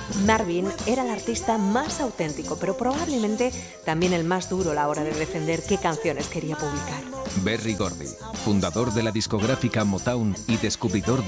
Marvin era el artista más auténtico, pero probablemente también el más duro a la hora de defender qué canciones quería publicar. Berry Gordy, fundador de la discográfica Motown y descubridor